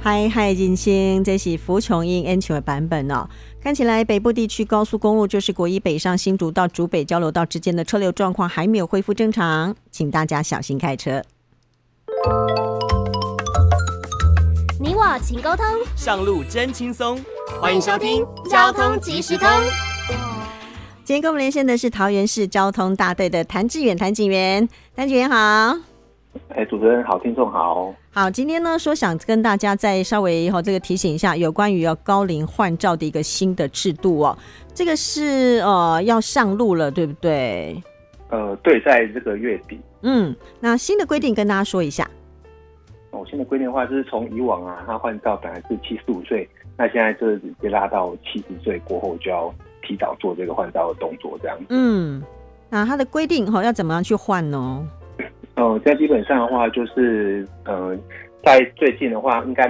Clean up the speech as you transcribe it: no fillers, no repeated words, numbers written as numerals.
嗨嗨，金星，这是福琼英 N 球的版本哦。看起来北部地区高速公路就是国一北上新竹到竹北交流道之间的车流状况还没有恢复正常，请大家小心开车。 你我请沟通， 上路真轻松， 欢迎收听交通即时通。 今天跟我们连线的是桃园市交通大队的谭志远谭警员，谭警员好。 主持人好，听众好。 好，今天呢说想跟大家再稍微这个提醒一下有关于高龄换照的一个新的制度哦，这个是要上路了，对不对？ 对，在这个月底。 那新的规定跟大家说一下。 新的规定的话，就是从以往他换照本来是75岁，那现在就是直接拉到70岁过后就要提早做这个换照的动作，这样子。 那它的规定要怎么样去换呢？ 在基本上的话，就是在最近的话，应该